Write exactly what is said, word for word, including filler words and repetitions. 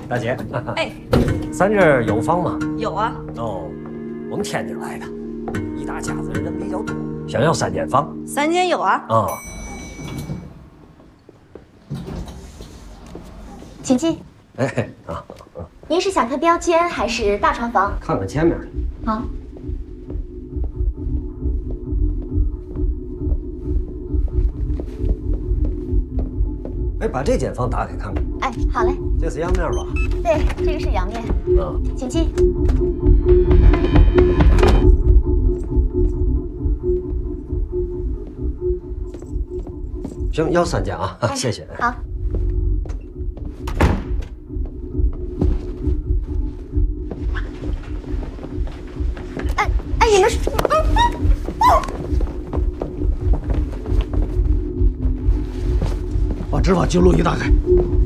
大姐， 哎， 咱这儿有房吗？ 有啊。 哦，我们天津来的，一大家子人比较多，想要三间房。 三间有啊。 啊、 请进。 哎啊， 您是想看标间还是大床房？ 看看前面。 好。 哎，把这间房打开看看。 哎，好嘞。 这是阳面吧？ 对，这个是阳面。 嗯， 请进。 行，要三间啊， 哎谢谢。 好。哎哎，你们是？ 把执法记录仪打开。